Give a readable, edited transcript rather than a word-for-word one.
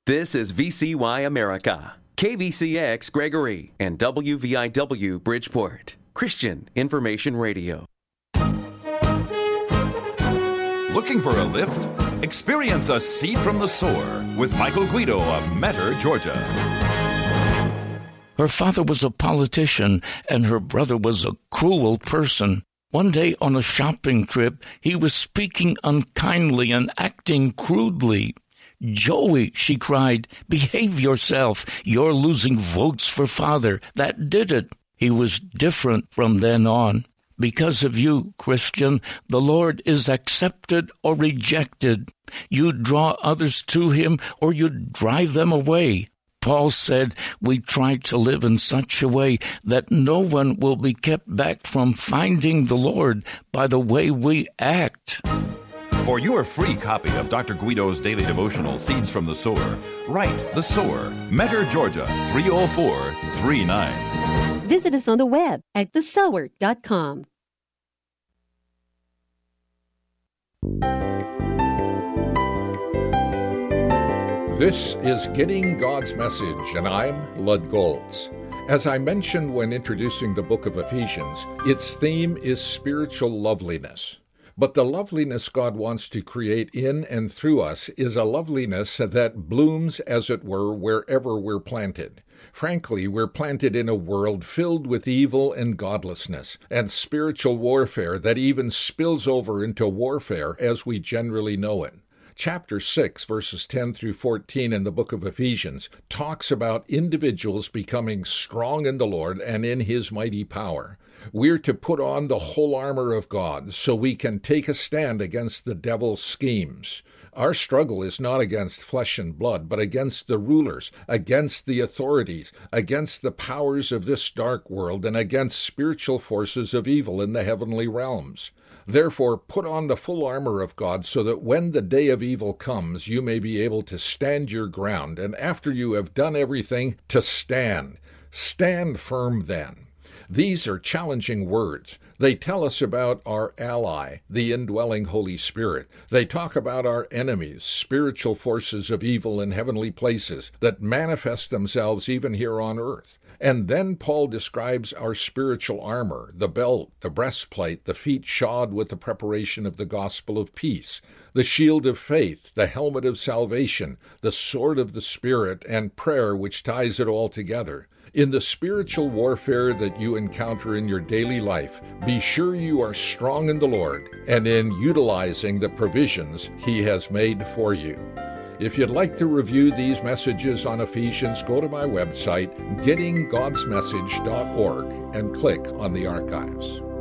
This is VCY America, KVCX Gregory, and WVIW Bridgeport, Christian Information Radio. Looking for a lift? Experience a seat from the soar with Michael Guido of Metter, Georgia. Her father was a politician, and her brother was a cruel person. One day on a shopping trip, he was speaking unkindly and acting crudely. "Joey," she cried, "behave yourself. You're losing votes for father. That did it." He was different from then on. Because of you, Christian, the Lord is accepted or rejected. You draw others to him or you drive them away. Paul said we try to live in such a way that no one will be kept back from finding the Lord by the way we act. For your free copy of Dr. Guido's daily devotional, Seeds from the Sower, write The Sower, Metter, Georgia, 30439. Visit us on the web at thesower.com. This is Getting God's Message, and I'm Lud Goltz. As I mentioned when introducing the book of Ephesians, its theme is spiritual loveliness. But the loveliness God wants to create in and through us is a loveliness that blooms, as it were, wherever we're planted. Frankly, we're planted in a world filled with evil and godlessness, and spiritual warfare that even spills over into warfare as we generally know it. Chapter 6, verses 10 through 14 in the book of Ephesians talks about individuals becoming strong in the Lord and in His mighty power. We're to put on the whole armor of God so we can take a stand against the devil's schemes. Our struggle is not against flesh and blood, but against the rulers, against the authorities, against the powers of this dark world, and against spiritual forces of evil in the heavenly realms. Therefore, put on the full armor of God so that when the day of evil comes, you may be able to stand your ground, and after you have done everything, to stand. Stand firm then. These are challenging words. They tell us about our ally, the indwelling Holy Spirit. They talk about our enemies, spiritual forces of evil in heavenly places that manifest themselves even here on earth. And then Paul describes our spiritual armor, the belt, the breastplate, the feet shod with the preparation of the gospel of peace, the shield of faith, the helmet of salvation, the sword of the Spirit, and prayer which ties it all together. In the spiritual warfare that you encounter in your daily life, be sure you are strong in the Lord and in utilizing the provisions He has made for you. If you'd like to review these messages on Ephesians, go to my website, gettinggodsmessage.org, and click on the archives.